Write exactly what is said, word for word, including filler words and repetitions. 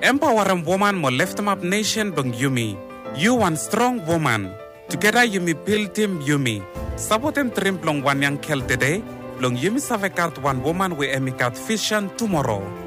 empower a woman mo lift up nation bang Yumi. You one strong woman. Together Yumi build him Yumi. Sabotem trim long one young kel today. Long Yumi savekat one woman we emikat vision tomorrow.